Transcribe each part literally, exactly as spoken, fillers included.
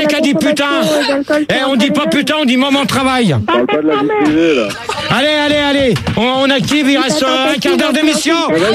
Qui a dit putain? Eh, on dit pas putain, on dit moment de travail. On parle pas de la vie privée, là. Allez, allez, allez, on, on active, il reste euh, un quart d'heure d'émission.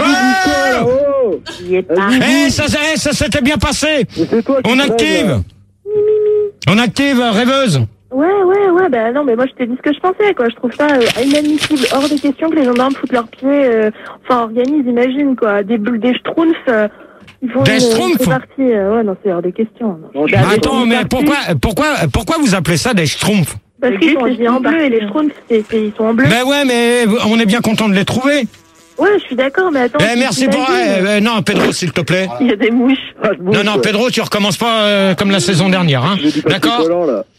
Eh, ça, ça, ça s'était bien passé. On active. On active, rêveuse. Ouais, ouais, ouais, bah non, mais moi je t'ai dit ce que je pensais, quoi. Je trouve ça euh, inadmissible, hors de question que les gendarmes foutent leurs pieds, euh, enfin organisent, imagine, quoi. Des bulles, des schtroumpfs, euh, ils font des une, schtroumpfs une partie, euh, ouais, non, c'est hors de question. Non. Bah, attends, mais pourquoi, pourquoi, pourquoi vous appelez ça des schtroumpfs? Parce qu'ils sont habillés en bleu et les schtroumpfs, c'est, c'est, ils sont en bleu. Ben ouais, mais on est bien content de les trouver. Ouais, je suis d'accord, mais attends. Eh, merci pour... Eh, non, Pedro, s'il te plaît. Il y a des mouches. Non, non, Pedro, tu recommences pas euh, comme la saison dernière, hein. D'accord.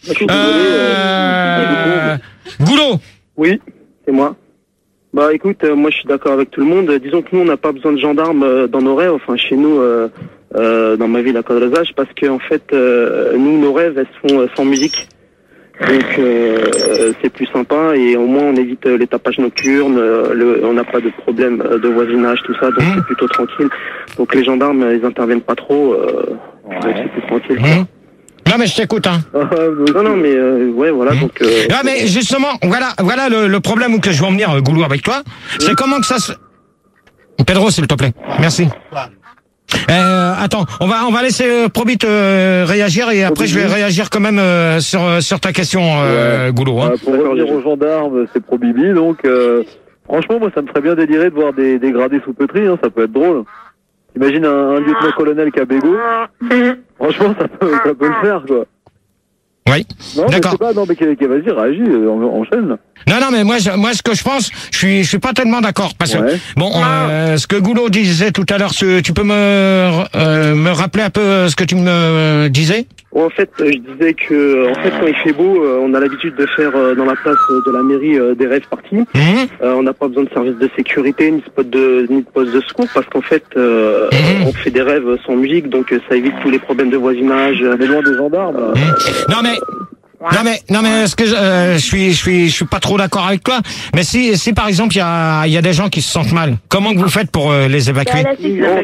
Euh... Goulot. Oui, c'est moi. Bah écoute, euh, moi je suis d'accord avec tout le monde. Disons que nous on n'a pas besoin de gendarmes euh, dans nos rêves, enfin chez nous, euh, euh, dans ma ville à Côte-d'Azur, parce que en fait, euh, nous nos rêves elles se font euh, sans musique. Donc euh, c'est plus sympa et au moins on évite euh, les tapages nocturnes, euh, le, on n'a pas de problème euh, de voisinage, tout ça, donc mmh. c'est plutôt tranquille. Donc les gendarmes ils interviennent pas trop, euh, ouais. donc c'est plus tranquille. Mmh. Non mais je t'écoute hein. non non mais euh, ouais voilà mmh. donc. Euh, non mais justement voilà voilà le, le problème où que je veux en venir euh, Goulou avec toi, mmh. c'est comment que ça se. Pedro s'il te plaît, merci. Ouais. Euh, attends, on va on va laisser euh, Probit euh, réagir et après je vais réagir quand même euh, sur sur ta question euh, ouais. Goulot. Hein. Euh, pour revenir aux gendarmes, c'est Probibi donc euh, franchement moi ça me ferait bien délirer de voir des, des gradés sous peutrie, hein, ça peut être drôle. Imagine un, un lieutenant-colonel qui a bégo. Franchement ça peut ça peut le faire quoi. Oui. Non, d'accord. Mais pas, non, mais vas-y, réagis, on enchaîne. Non, non, mais moi, je, moi, ce que je pense, je suis, je suis pas tellement d'accord parce que, ouais. bon, euh, ce que Goulot disait tout à l'heure, tu peux me, euh, me rappeler un peu ce que tu me disais? En fait, je disais que, en fait, quand il fait beau, on a l'habitude de faire dans la place de la mairie des rêves parties. Mmh. Euh, on n'a pas besoin de service de sécurité ni de spot de, ni de poste de secours parce qu'en fait, euh, mmh. on fait des rêves sans musique, donc ça évite tous les problèmes de voisinage. On est loin des gendarmes. Mmh. Non mais. Non mais non mais ce que je, euh, je suis je suis je suis pas trop d'accord avec toi. Mais si si par exemple il y a il y a des gens qui se sentent mal, comment que vous faites pour euh, les évacuer? Bah,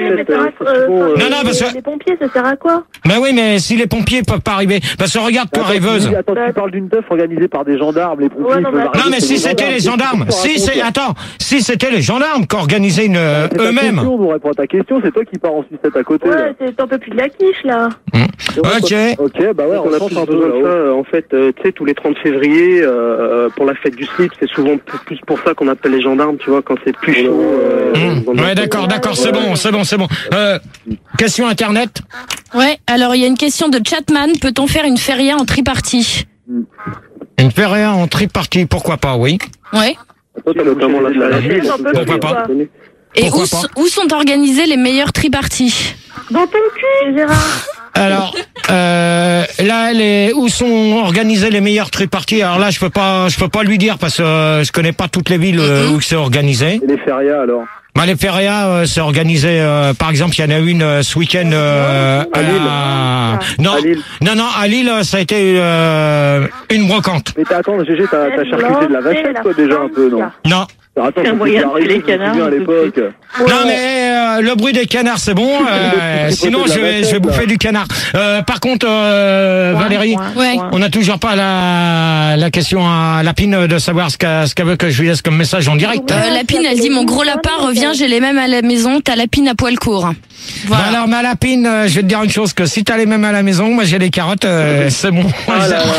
Non non parce que les pompiers ça sert à quoi? Mais oui mais si les pompiers peuvent pas arriver, parce que regarde toi rêveuse. Attends, tu parles d'une teuf organisée par des gendarmes, les pompiers. Ouais, non, mais, non mais si c'était les gendarmes, si c'est attends, si c'était les gendarmes qui organisaient une euh, eux-mêmes. On nous répond à ta question, c'est toi qui pars en sucette à côté. Ouais, c'est un peu plus de la quiche là. Mmh. Ok. Ok, bah ouais, on, on a plus besoin de ça. En fait, euh, tu sais tous les trente février euh, pour la fête du slip, c'est souvent plus pour ça qu'on appelle les gendarmes, tu vois, quand c'est plus chaud. Euh, mmh. Ouais, d'accord, d'accord, c'est bon, c'est bon, c'est bon. Euh, question internet. Ouais, alors il y a une question de Chatman. Peut-on faire une feria en tripartie? Une feria en tripartie, pourquoi pas, oui. Ouais. Notamment la feria. Pourquoi pas? Et où, où sont organisées les meilleures triparties? Dans ton cul, Gérard. Alors, euh, là, les, où sont organisées les meilleures triparties? Alors là, je peux pas, je peux pas lui dire parce que euh, je connais pas toutes les villes euh, où c'est organisé. Et les férias alors? Bah les férias, euh, c'est organisé. Euh, par exemple, il y en a une euh, ce week-end euh, à Lille. À... Non, à Lille. non, non, à Lille, ça a été euh, une brocante. Mais t'as attends, Gégé, t'as t'as charcuté de la vachette, toi déjà un peu, non? Non. Attends, c'est un moyen de les canards à l'époque. Ouais. Non mais euh, le bruit des canards c'est bon. Euh, sinon je vais, je vais bouffer du canard. Euh, par contre euh, ouais, Valérie, ouais. on n'a toujours pas la la question à Lapine de savoir ce qu'elle ce qu'elle veut que je lui laisse comme message en direct. Euh, Lapine elle dit mon gros lapin revient, j'ai les mêmes à la maison. T'as Lapine à poil court. Voilà. Bah alors ma Lapine, euh, je vais te dire une chose que si t'as les mêmes à la maison, moi j'ai les carottes, euh, c'est bon. Oh là là.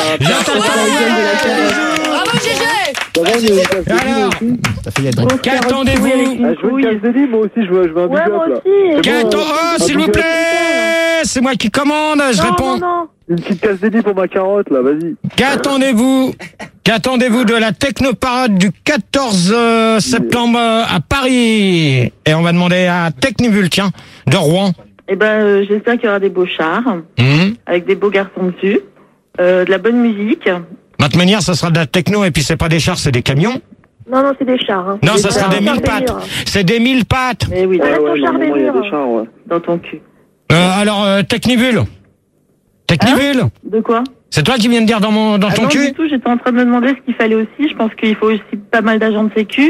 Bravo Gégé. Alors, qu'attendez-vous? Je veux une casse de lit, moi aussi, je veux, je veux un big up, là. Qu'attendez-vous? Oh, s'il vous plaît! C'est moi qui commande, je non, réponds. Non, non. Une petite casse de lit pour ma carotte, là, vas-y. Qu'attendez-vous? Qu'attendez-vous de la Technoparade du quatorze septembre à Paris? Et on va demander à Technivul, tiens, de Rouen. Eh ben, euh, j'espère qu'il y aura des beaux chars, mmh. avec des beaux garçons dessus, euh, de la bonne musique. De toute manière, ça sera de la techno et puis c'est pas des chars, c'est des camions. Non, non, c'est des chars. Hein. Non, ça sera des mille pattes. C'est des mille pattes. Mais oui, ouais, ouais, char des il y a des chars, ouais. Dans ton cul. Euh, alors, euh, Technivul. Technivul. Hein? De quoi? C'est toi qui viens de dire dans mon, dans ah ton non, cul? Non, du tout, j'étais en train de me demander ce qu'il fallait aussi. Je pense qu'il faut aussi pas mal d'agents de sécu.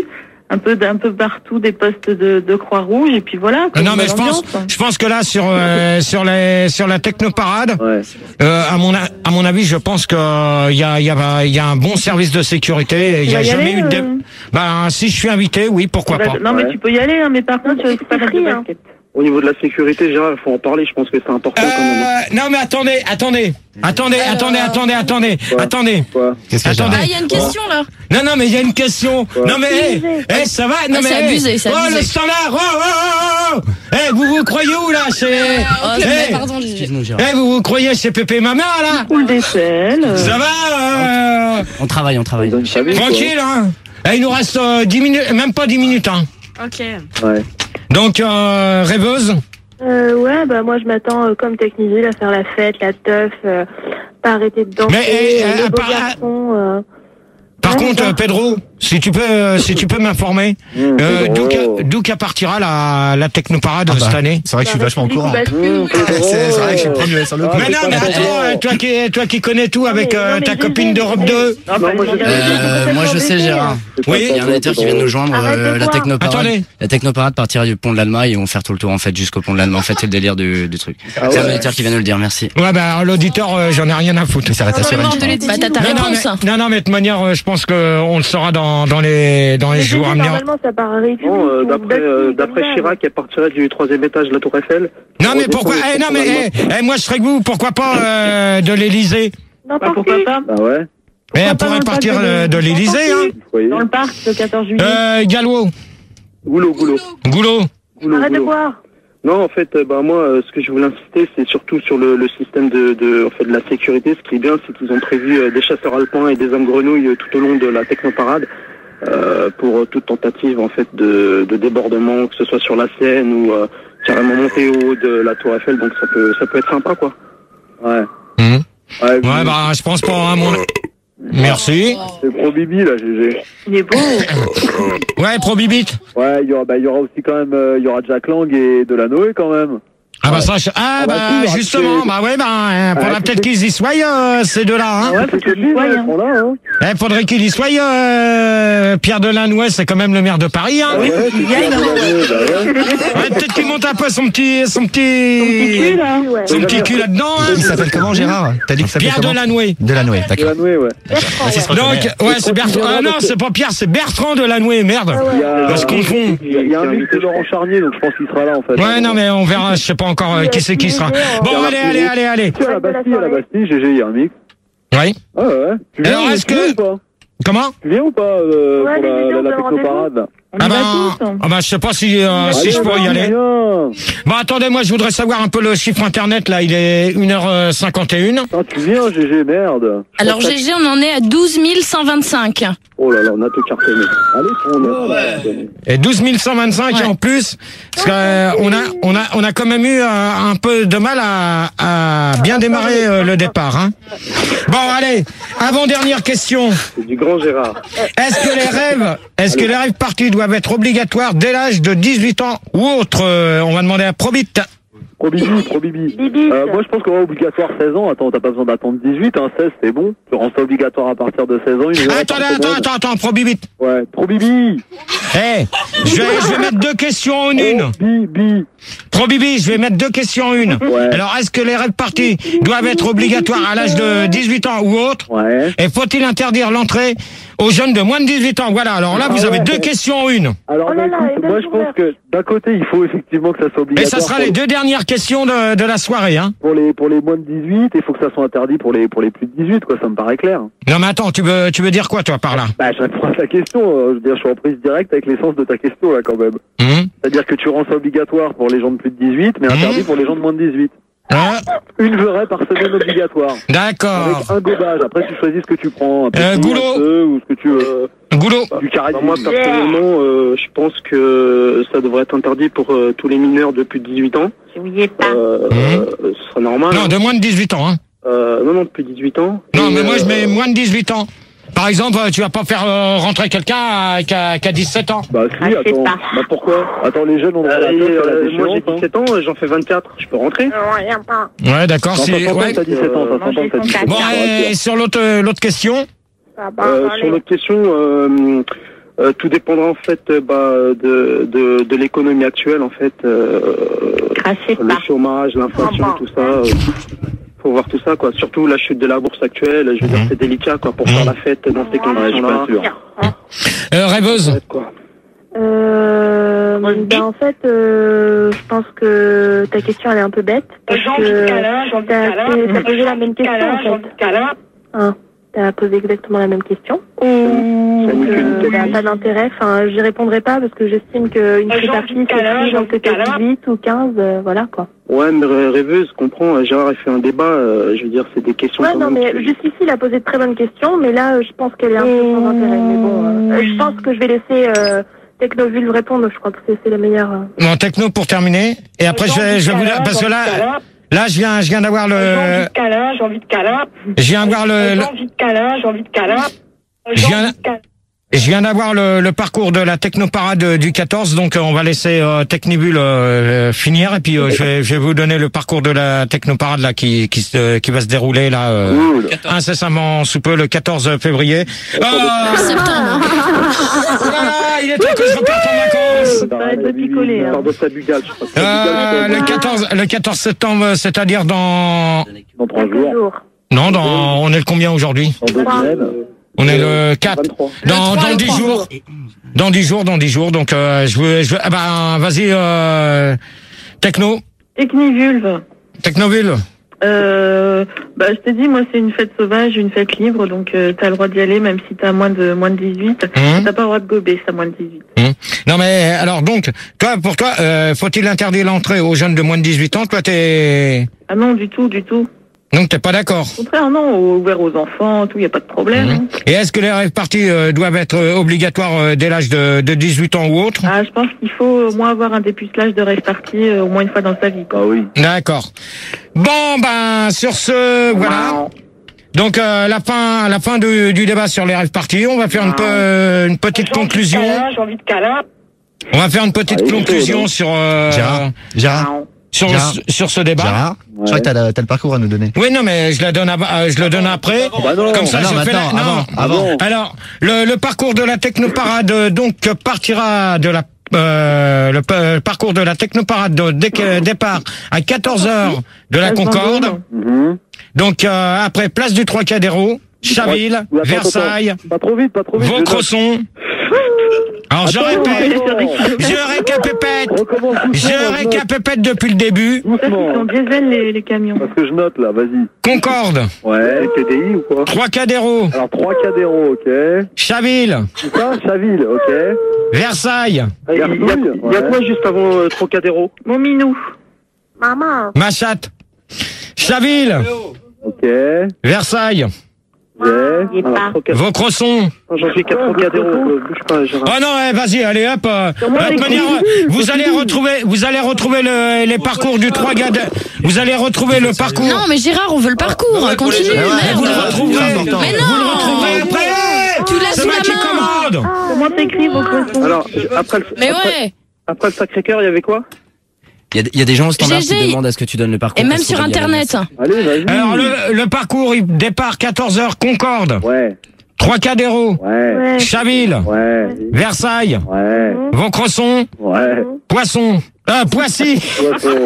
un peu d'un peu partout des postes de, de Croix-Rouge et puis voilà. Non mais je pense, je pense que là sur euh, sur les sur la technoparade, Ouais. euh, à mon a- à mon avis, je pense que il y a il y a il y a un bon service de sécurité. Il y Tu a vas y jamais aller, eu de. dé- euh Ben si je suis invité, oui, pourquoi Bah, pas. non mais Ouais. tu peux y aller, hein, mais par contre tu risques pas de free, hein. basket. Au niveau de la sécurité, Gérard, il faut en parler. Je pense que c'est important quand même. Euh, non mais attendez, attendez, attendez, attendez, attendez, attendez, Quoi attendez. Quoi Qu'est-ce que Attendez. Ah, il y a une question là. Non, non, mais il y a une question. Non, mais, hé, hey, ça va? Non, Ah, mais, c'est hey. abusé, c'est Oh, abusé. le standard! Oh, oh, oh, oh! Eh, vous vous croyez où, là? C'est, Oh, eh, mais pardon, Gigi. Excuse-nous, Gérard. eh, vous vous croyez chez Pépé Maman, là? Poule d'aisselle. euh, Ça va, euh, On travaille, on travaille. Dans une famille, quoi. tranquille, hein? Eh, il nous reste euh, dix minutes, même pas dix minutes, hein. Ok. Ouais. Donc, euh, rêveuse? Euh, ouais, bah moi je m'attends euh, comme Technisile à faire la fête, la teuf, euh, pas arrêter de danser, Mais, eh, euh, eh, les à beaux part- garçons. Euh... Par Ouais, contre, ça. euh, Pedro, si tu peux, euh, si tu peux m'informer, Mmh, euh, d'où Pedro. qu'a- d'où qu'à partira la, la technoparade Ah bah, cette année? C'est vrai que je suis vachement au courant. Bah, Mmh, Pedro. C'est c'est vrai que je suis le premier sur le coup. Ah, Mais non, mais pas attends, Pedro. euh, toi qui, toi qui connais tout avec mais- euh, non, mais ta j'ai- copine j'ai- d'Europe deux. Non, pas moi, le je- langage. Euh, moi je sais Gérard. C'est pas Oui. Il y a un auditeur qui vient de nous joindre. Arrête de euh, la boire. technoparade. Attendez. La technoparade partira du pont de l'Alma et ils vont faire tout le tour en fait jusqu'au pont de l'Alma. En fait c'est le délire du, du truc. Ah C'est un ouais. auditeur qui vient de nous le dire. Merci. Ouais, bah, l'auditeur, euh, j'en ai rien à foutre. Il s'arrête à Bah, Suresnes. t'as ta Non, non, réponse. mais, non, non, mais de toute manière, euh, je pense qu'on le saura dans, dans les, dans les Mais jours à Gigi, venir. normalement ça part à République. Non, euh, ou d'après Bastille, euh, comme d'après ça. Chirac, elle partirait du troisième étage de la Tour Eiffel. Non, mais Redescendre pourquoi, le eh, non, pont mais, d'Allemagne. eh, eh, moi, je serais que vous, pourquoi pas, euh, de l'Élysée? Bah, N'importe pourquoi qui. pas Bah ouais. Eh, Pourquoi elle pas pourrait dans le partir parc de- euh, de l'Élysée, hein. Vous voyez. Dans le parc le quatorze juillet. Euh, Gallo, Goulot, goulot. Goulot. Goulot, Arrête de goulot. boire. Non, en fait, euh, bah moi, euh, ce que je voulais insister, c'est surtout sur le, le système de, de, en fait, de la sécurité. Ce qui est bien, c'est qu'ils ont prévu euh, des chasseurs alpins et des hommes grenouilles euh, tout au long de la technoparade euh, pour euh, toute tentative, en fait, de, de débordement, que ce soit sur la Seine ou euh, carrément monter au haut de la Tour Eiffel. Donc ça peut, ça peut être sympa, quoi. Ouais. Mhm. Ouais, Ouais, vous- bah, je pense pas, à mon, merci. c'est pro Bibi, là, G G. Il est beau. Ouais, Probibit. Ouais, il y aura, bah, il y aura aussi quand même, euh, il y aura Jack Lang et Delanoë quand même. Ah, bah, ça, je- ah, On va bah, tout, on va justement, tout. bah, ouais, bah, hein, faudra Ouais, peut-être tout. qu'ils y soient, euh, ces deux-là, hein. Ouais, faut C'est qu'il y soit, elles hein. sont là, hein. Eh, faudrait qu'il y soit, euh, Pierre Delannoy, c'est quand même le maire de Paris, hein. Ouais, c'est qu'il y aille, clair, hein. Delanoë, bah ouais. Ouais, peut-être qu'il monte un peu son petit, son Ton petit petit, cul, là. Ouais. son petit cul là-dedans, hein. Il s'appelle comment Gérard? T'as dit que ça s'appelle Pierre comment? Delannoy. Delannoy, d'accord. Delanoë, ouais. Bertrand, ouais. Donc, ouais, c'est Bertrand. Ah non, c'est pas Pierre, c'est Bertrand Delannoy, merde. Il y a, On se confond. il y a, il y a un mix de Laurent Charnier, donc je pense qu'il sera là, en fait. Ouais, non, mais on verra, je sais pas encore euh, qui c'est qui sera. Bon, allez, allez, allez, allez. Tu sais, à la Bastille, à la Bastille, G G, il y a un mix. Oui. Ah ouais. Tu viens, Alors, est-ce tu viens que- ou pas Comment? Tu viens ou pas euh, Ouais, pour les la, vidéos la, la de rendez-vous. technoparade là? On Ah y va bah, tous. ah bah, je sais pas si, euh, si Allez, je pourrais y viens. aller. Bon, attendez, moi, je voudrais savoir un peu le chiffre internet, là. Il est une heure cinquante et une. Ah, tu viens, G G, merde. Alors G G, on en est à douze mille cent vingt-cinq. Oh là là, on a tout cartonné. Allez, on est. Et douze mille cent vingt-cinq Ouais. en plus. Parce que, euh, on a, on a, on a quand même eu euh, un peu de mal à, à bien démarrer euh, le départ, hein. Bon, allez. Avant-dernière question. C'est du grand Gérard. Est-ce que les rêves, est-ce que les rêves partis doivent être obligatoires dès l'âge de dix-huit ans ou autre? Euh, On va demander à Probit. Pro Bibi, pro Bibi. Bibi. Euh, moi, je pense qu'on va obligatoire seize ans. Attends, t'as pas besoin d'attendre dix-huit, hein. seize, c'est bon. Tu rends ça obligatoire à partir de seize ans. Une vraie Attendez, carte attends, mode. attends, attends, Probit. Ouais, pro Bibi. Eh, je vais, je vais mettre deux questions en une. Pro Bibi. Probibi, je vais mettre deux questions en une. Ouais. Alors, est-ce que les rêves partis doivent être obligatoires à l'âge de dix-huit ans ou autre? Ouais. Et faut-il interdire l'entrée aux jeunes de moins de dix-huit ans? Voilà, alors là, Ah vous avez ouais. deux questions en une. Alors, Oh là bah, là, écoute, et moi, ben, je pense que d'un côté, il faut effectivement que ça soit Et obligatoire. ça sera pour les deux dernières questions de, de la soirée, hein. Pour les, pour les moins de dix-huit, il faut que ça soit interdit pour les, pour les plus de dix-huit, quoi. Ça me paraît clair. Non, mais attends, tu veux, tu veux dire quoi, toi, par là? Bah, je réponds à ta question. euh, Je veux dire, je suis en prise directe avec l'essence de ta question, là, quand même. Hum, C'est-à-dire que tu rends ça obligatoire pour les gens de plus de dix-huit, mais interdit Mmh. pour les gens de moins de dix-huit. hein, Une vraie par semaine obligatoire. D'accord. Avec un gobage. Après, tu choisis ce que tu prends. Un peu Euh, tout, goulot. un peu, ou ce que tu veux. Goulot. Du carré. Bah, moi, personnellement, euh, je pense que ça devrait être interdit pour euh, tous les mineurs de plus de dix-huit ans. Oui, pas. Euh, Mmh. euh, ce sera normal. Non, hein. de moins de dix-huit ans, hein. Euh, non, non, depuis dix-huit ans. Non, Et, mais moi, je euh, mets moins de dix-huit ans. Par exemple, tu vas pas faire euh, rentrer quelqu'un à- qui a, qui a dix-sept ans. Bah, si, Ah, je sais attends. pas. Bah, pourquoi? Attends, les jeunes ont droit à euh, la et, teuf, à la euh, moi, déchéance, j'ai hein. dix-sept ans, j'en fais vingt-quatre. Je peux rentrer? Ouais, d'accord. Non, Si, ça s'entend ouais. que t'as dix-sept ans, ça Euh, s'entend que t'as dix-sept ans. Bon, et sur l'autre, euh, l'autre question. Ah bah, Euh, allez. sur notre question, euh, Euh, tout dépendra en fait euh, bah, de, de, de l'économie actuelle en fait. Euh, le chômage, l'inflation, tout ça. Euh, faut voir tout ça quoi. Surtout la chute de la bourse actuelle. Je veux dire c'est délicat quoi pour faire la fête dans ces conditions-là. Euh, rêveuse. Euh, ben en fait, euh, je pense que ta question elle est un peu bête parce que t'as posé la même question en fait. Hein, t'as posé exactement la même question. Donc, euh, bah, pas d'intérêt. Enfin, j'y répondrai pas parce que j'estime qu'une tripartie c'est pris dans peut-être dix-huit ou quinze, euh, voilà quoi. Ouais, mais rêveuse, je comprends. Gérard a fait un débat. Euh, je veux dire, c'est des questions. Ouais, non, mais jusqu'ici, il a posé de très bonnes questions, mais là, euh, je pense qu'elle est un peu sans intérêt. Mais bon, euh, je pense que je vais laisser euh, Technoville répondre. Je crois que c'est la meilleure. Euh... Bon, Techno pour terminer. Et après, je vais, je vais vous dire, parce que là, là, je viens, je viens d'avoir le. J'ai envie de câlin, j'ai envie de câlin. Je viens d'avoir le. J'ai envie de câlin, j'ai envie de câlin. Je viens. Je viens d'avoir le, le parcours de la technoparade du quatorze, donc euh, on va laisser euh, Technibule euh, finir et puis euh, je, vais, je vais vous donner le parcours de la technoparade là qui qui, se, qui va se dérouler là euh, incessamment sous peu le quatorze février. Oh septembre. Voilà, il est temps que je reparte en vacances. Ça va être picolé. Hein. Euh, le quatorze le quatorze septembre, c'est-à-dire dans dans trois jours. Non, dans on est le combien aujourd'hui? Dans deux semaines. On est le quatre. Dans, dans dix jours. Dans dix jours, dans dix jours. Donc, euh, je veux, je veux, ah ben, vas-y, euh, Techno. Technivulve. Technoville. Euh, bah, je t'ai dit, moi, c'est une fête sauvage, une fête libre, donc, euh, t'as le droit d'y aller, même si t'as moins de, moins de dix-huit. Mmh. T'as pas le droit de gober, si t'as moins de dix-huit. Mmh. Non, mais, alors, donc, toi, pour toi, euh, faut-il interdire l'entrée aux jeunes de moins de dix-huit ans? Toi, t'es... Ah non, du tout, du tout. Donc t'es pas d'accord? Au contraire, non, ouvert aux enfants, tout, y a pas de problème. Mmh. Et est-ce que les rave parties euh, doivent être euh, obligatoires euh, dès l'âge de, de dix-huit ans ou autre? Ah, je pense qu'il faut au moins avoir un dépucelage de rave party euh, au moins une fois dans sa vie. Ah oui. D'accord. Bon, ben, sur ce, voilà. Donc euh, la fin, la fin du, du débat sur les rave parties. On va faire une, peu, une petite conclusion. J'ai envie de câlin. On va faire une petite ah, conclusion sur. Euh, Gérard. Gérard. Sur, Gérard. sur ce débat. Gérard, ouais. Je crois que t'as le, t'as le parcours à nous donner. Oui, non, mais je le donne, à, je le donne après. Bah non, comme ça, ah non, je fais la... non. Avant, avant. Alors, le, le parcours de la technoparade, donc, partira de la, euh, le, le parcours de la technoparade de dé, départ à quatorze heures de la Concorde. Mm-hmm. Donc, euh, après, place du Trocadéro, Chaville, ouais, Versailles, pas trop vite, pas trop vite, Vaucresson. Alors je répète, je récapépète, je récapépète depuis le début. Ça, c'est en diesel les, les camions. Parce que je note là, vas-y. Concorde. Ouais, T D I ou quoi? Trocadéro. Alors Trocadéro, ok. Chaville. C'est ça, Chaville, ok. Versailles. Il y, a, il y a quoi juste avant euh, Trocadéro? Mon minou. Maman. Machat. Chaville. Ok. Versailles. Ouais. Vaucresson. J'en fais qu'à Trocadéro. Bouge pas, Gérard. Oh non, ouais, vas-y, allez hop. Euh, de manière, vous allez retrouver, vous allez retrouver le, les parcours du Trocadéro. Vous allez retrouver le parcours. Non, mais Gérard, on veut le parcours. Ah, continue. Ouais, ouais, vous le retrouverez. Mais non. Vous le retrouverez après. Tu l'as sous la main. Commande. Comment t'écris Vaucresson? Alors, après le, mais après, ouais. Après le Sacré-Cœur, il y avait quoi? Il y, y a des gens au standard G G. qui demandent à ce que tu donnes le parcours. Et même sur Internet. Allez, vas-y. Alors, le, le parcours, il départ quatorze heures, Concorde. Ouais. Trocadéro. Ouais. Chaville. Ouais. Versailles. Ouais. Vaucresson. Ouais. Poisson. Ah, Poissy. Poisson.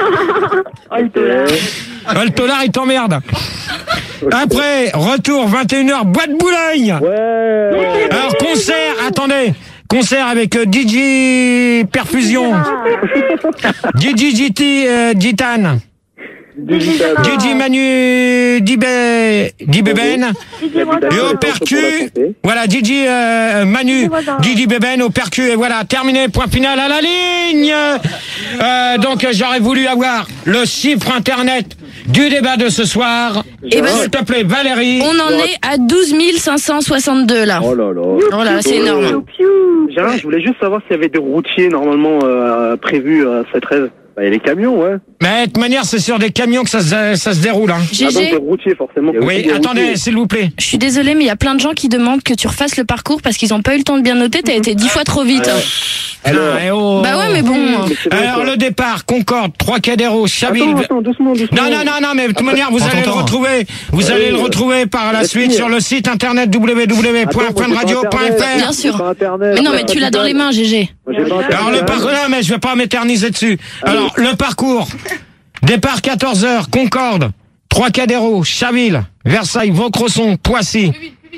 Oltolar, il t'emmerde. Après, retour, vingt et une heures, Boîte Boulogne. Ouais. Alors, concert, attendez. Concert avec euh, D J Perfusion. D J G T euh, Gitane. D J Manu Dibé, Dibében. Et au percu, voilà, D J euh, Manu, D J Bében au percu. Et voilà, terminé, point final à la ligne. Euh, donc, j'aurais voulu avoir le chiffre internet du débat de ce soir. Et ben, s'il te plaît, Valérie. On en est à douze mille cinq cent soixante-deux, là. Oh là là. Oh là, c'est énorme. Gérard, je voulais juste savoir s'il y avait des routiers normalement euh, prévus à cette rêve. Bah, il y a les camions, ouais. Mais de toute manière, c'est sur des camions que ça se, ça se déroule. Hein. G G. Ah, donc, routier, forcément. Oui, attendez, s'il vous plaît. Je suis désolée, mais il y a plein de gens qui demandent que tu refasses le parcours parce qu'ils n'ont pas eu le temps de bien noter. T'as été dix fois trop vite. Alors, eh oh. Bah ouais, mais bon. Alors, le départ, Concorde, Trocadéro, Chaville. Attends, attends, doucement, doucement. Non, non, non, non, mais de toute manière, vous allez le retrouver. Vous allez le retrouver par la suite sur le site internet w w w point fun radio point f r. Bien sûr. Mais non, mais tu l'as dans les mains, G G. Alors, le parcours, non, mais je vais pas m'éterniser dessus. Alors, le parcours. Départ quatorze heures, Concorde, Trocadéro, Chaville, Versailles, Vaucresson, Poissy.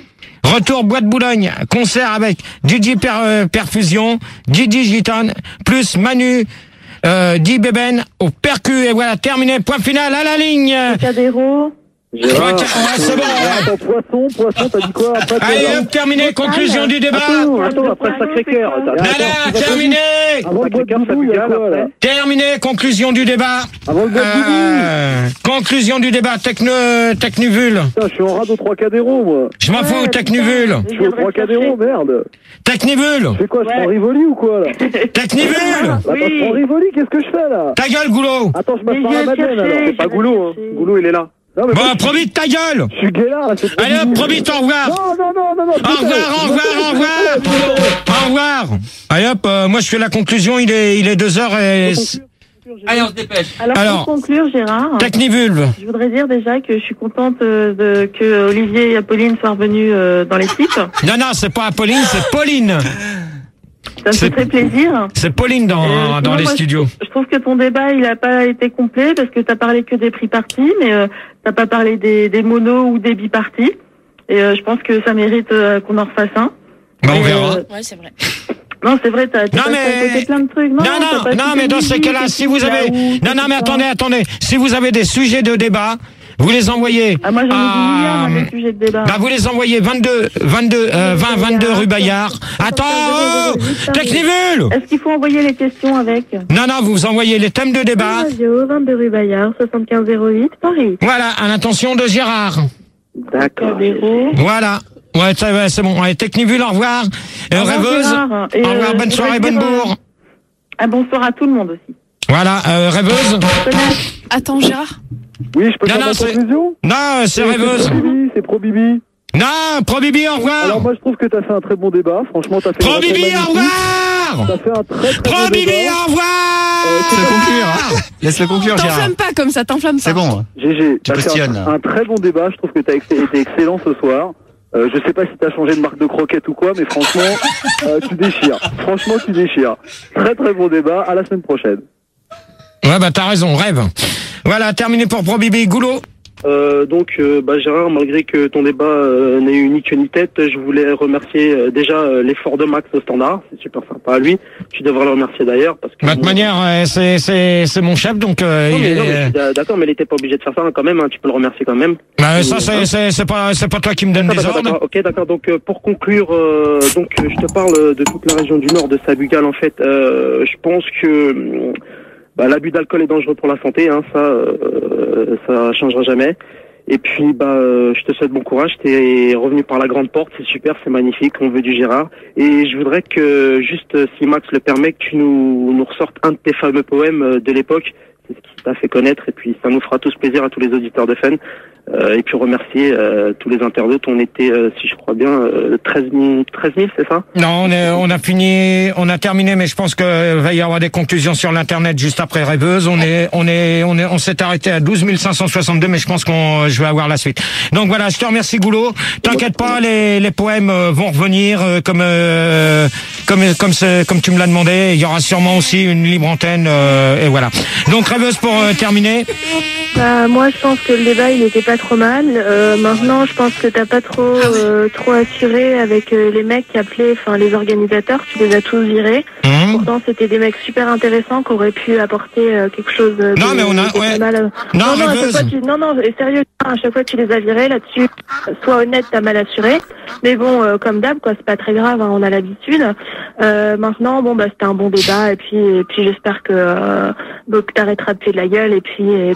Retour Bois de Boulogne, concert avec Gigi per, euh, Perfusion, Gigi Gitane, plus Manu, euh, Di Beben au percu, et voilà, terminé, point final à la ligne. Trocadéro. Gérard. Ouais, c'est bon. Attends, poisson, poisson, t'as dit quoi après, Allez, hop, terminé, conclusion du débat. Attends, attends, après Sacré-Cœur. Non, non, terminé. Avant le bois de boubou, il y a quoi, là? Terminé, conclusion du débat. Avant le bois de boubou. Euh, conclusion du débat, Techno, Technivule. Putain, je suis en rade au Trocadéro, moi. Je m'en fous, Technivule. Je suis au Trocadéro, merde. Technivule. Je fais quoi, je prends Rivoli ou quoi, là? Technivule. Attends, je prends Rivoli, qu'est-ce que je fais, là? Ta gueule, Goulot. Attends, je passe par la Madeleine, alors. C'est pas Goulot, hein. Goulot, il est là. Non, mais Bon, moi, promis de ta gueule. je suis guélard, là, c'est trop Allez hop, mignon. promis, au revoir. Non, non, non, non, non. Au revoir, au revoir, au revoir. Au revoir. Allez hop, euh, moi je fais la conclusion, il est, il est deux heures et... Allez, on se dépêche. Alors, Alors, pour conclure, Gérard, Technivulve. je voudrais dire déjà que je suis contente euh, de, que Olivier et Apolline soient revenus euh, dans l'équipe. Non, non, c'est pas Apolline, c'est Pauline. Ça me C'est- fait très plaisir. C'est Pauline dans, Euh, dans sinon, les moi, studios. Je, je trouve que ton débat, il a pas été complet parce que t'as parlé que des prix partis, mais euh, t'as pas parlé des, des monos ou des bipartis. Et euh, je pense que ça mérite euh, qu'on en refasse un. Bah, on Et, verra. euh, Ouais, c'est vrai. non, c'est vrai, t'as Non, t'as mais- passé plein de trucs. Non, t'as non, pas non, cité mais dans ces musique, cas-là, et si tout, vous avez... Yahoo, Non, non, tout mais ça. attendez, attendez. Si vous avez des sujets de débat, vous les envoyez. Ah, moi, j'en ai à- des milliards, moi, des sujets de débat. Bah, vous les envoyez vingt-deux, vingt-deux, euh, vingt, vingt-deux rue Bayard. Attends, oh, Technivule. Est-ce qu'il faut envoyer les questions avec Non, non, vous envoyez les thèmes de débat. Radio, vingt-deux rue Bayard, soixante-quinze zéro huit, Paris. Voilà, à l'intention de Gérard. D'accord. Trocadéro. Voilà. Ouais, ça va, c'est bon. Allez, Technivule, au revoir. Euh, Au revoir, rêveuse. Gérard. Et, Au revoir, euh, bonne je soirée, voudrais bonne dire, bourre. Un bonsoir à tout le monde aussi. Voilà, euh, rêveuse. Attends, Gérard. Oui, je peux Non, faire non, ma c'est- conclusion? Non, c'est C'est rêveuse. Pro Bibi, c'est Pro Bibi. Non, Pro Bibi, au Alors revoir. moi je trouve que t'as fait un très bon débat, franchement t'as fait Pro un très Bibi, magnifique. au revoir. T'as fait un très très Pro bon Bibi, débat. au revoir. Laisse-le conclure. hein. Laisse-le conclure, Gérard. T'enflamme pas comme ça, t'enflamme pas. C'est bon. G G, Tu t'as fait questionnes. un, un très bon débat, je trouve que t'as ex- été excellent ce soir. Euh, je sais pas si t'as changé de marque de croquette ou quoi, mais franchement, euh, tu déchires. Franchement, tu déchires. Très très bon débat, à la semaine prochaine. Ouais, bah t'as raison, rêve. Voilà, terminé pour Pro Bibi. Goulot. Euh, donc, euh, bah, Gérard, malgré que ton débat euh, n'ait eu ni queue ni tête, je voulais remercier euh, déjà euh, l'effort de Max au standard. C'est super sympa à lui. Tu devrais le remercier d'ailleurs parce que. Bah, de toute manière, euh, c'est c'est c'est mon chef, donc euh, Non, il mais, non, mais je est. suis d'a- d'accord, mais il était pas obligé de faire ça hein, quand même. Hein, tu peux le remercier quand même. Bah, ça c'est c'est c'est pas c'est pas toi qui me donne des D'accord, ordres. d'accord, ok, d'accord. Donc, euh, pour conclure, euh, donc euh, je te parle euh, de toute la région du Nord, de Sabugal. En fait, euh, je pense que hum, bah, l'abus d'alcool est dangereux pour la santé. Hein, ça, euh, ça changera jamais. Et puis, bah, euh, je te souhaite bon courage. T'es revenu par la grande porte, c'est super, c'est magnifique. On veut du Gérard. Et je voudrais que, juste, euh, si Max le permet, que tu nous nous ressortes un de tes fameux poèmes euh, de l'époque. C'est ce qui t'a fait connaître. Et puis, ça nous fera tous plaisir à tous les auditeurs de Fun. Euh, et puis remercier euh, tous les internautes. On était, euh, si je crois bien, euh, treize mille, c'est ça? Non, on est, on a fini, on a terminé, mais je pense que va y avoir des conclusions sur l'internet juste après Rêveuse. On est, on est, on est, on s'est arrêté à douze mille cinq cent soixante-deux, mais je pense qu'on, je vais avoir la suite. Donc voilà, je te remercie Goulot. T'inquiète pas, les, les poèmes euh, vont revenir euh, comme, euh, comme, comme, ce- comme tu me l'as demandé. Il y aura sûrement aussi une libre antenne euh, et voilà. Donc Rêveuse pour euh, terminer. Bah, moi, je pense que le débat, il était pas trop mal. Euh, maintenant, je pense que t'as pas trop, euh, trop assuré avec euh, les mecs qui appelaient, enfin, les organisateurs. Tu les as tous virés. Mmh. Pourtant, c'était des mecs super intéressants qui auraient pu apporter euh, quelque chose de, Non, mais on a- de ouais. pas mal. Non, non, non, à chaque Rêveuse. fois, tu, non, non, et sérieux, à chaque fois, tu les as virés là-dessus. Sois honnête, t'as mal assuré. Mais bon, euh, comme d'hab, quoi, c'est pas très grave, hein, on a l'habitude. Euh, maintenant, bon, bah, c'était un bon débat, et puis, et puis, j'espère que, euh, donc, t'arrêteras de faire de la gueule, et puis, et puis, de faire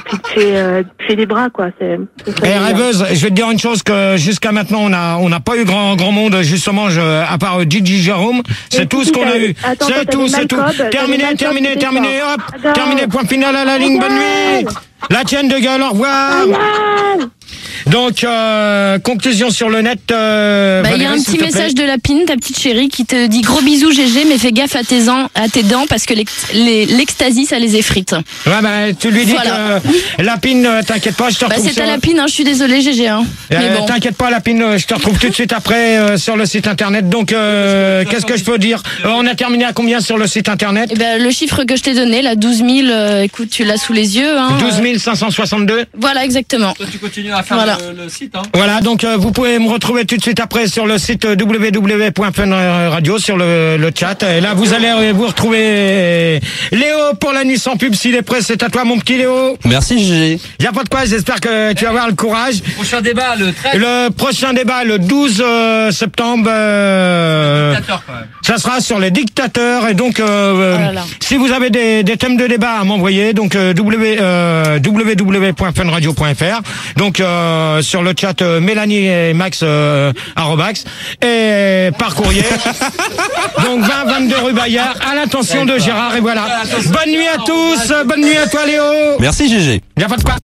fais, euh, tu fais des bras, quoi. C'est, c'est Eh, rêveuse, je vais te dire une chose que jusqu'à maintenant on a on n'a pas eu grand grand monde justement je, à part euh, Gigi Jérôme, c'est Mais tout si, ce qu'on a t'as- eu. attends, C'est t'as tout, des c'est tout. Malcob, t'as Terminé, des Malcob, terminé, c'était terminé, fort. hop. Attends. Terminé, point final à la ligne, bonne nuit. La tienne de gueule, au revoir. Ryan Donc, euh, conclusion sur le net. Euh, Bah, il y a un Valérie, s'il petit te plaît. message de Lapine, ta petite chérie, qui te dit gros bisous G G, mais fais gaffe à tes, en- à tes dents parce que l'ex- les- l'ecstasy, ça les effrite. Ouais, bah, tu lui dis Voilà. que Lapine, euh, t'inquiète pas, je te Bah, retrouve c'est ta sur- Lapine, hein, je suis désolée G G. Hein. Euh, Mais bon. T'inquiète pas, Lapine, euh, je te retrouve tout de suite après euh, sur le site internet. Donc, euh, qu'est-ce que je peux dire Euh, On a terminé à combien sur le site internet Eh ben, le chiffre que je t'ai donné, là, douze mille, euh, écoute, tu l'as sous les yeux. Hein, douze euh, mille cinq cent soixante-deux. Voilà, exactement. Toi, tu continues à faire Voilà. le, le site, hein. Voilà, donc euh, vous pouvez me retrouver tout de suite après sur le site euh, w w w point fun radio sur le, le chat. Et là, vous allez euh, vous retrouver Léo pour la nuit sans pub. S'il est prêt, c'est à toi, mon petit Léo. Merci G G. Y a pas de quoi, j'espère que tu vas avoir le courage. Prochain débat, le treize. Le prochain débat, le douze euh, septembre, euh, Dictateur, quand même. ça sera sur les dictateurs. Et donc, euh, Oh là là. si vous avez des, des thèmes de débat à m'envoyer, donc euh, w, euh, w w w point fun radio point f r, donc euh, sur le chat euh, Mélanie et Max euh, arrobax, et par courrier. Donc vingt vingt-deux rue Bayard, à l'intention de Gérard. Et voilà. Bonne nuit à tous, bonne nuit à toi Léo. Merci G G. Y a pas de quoi.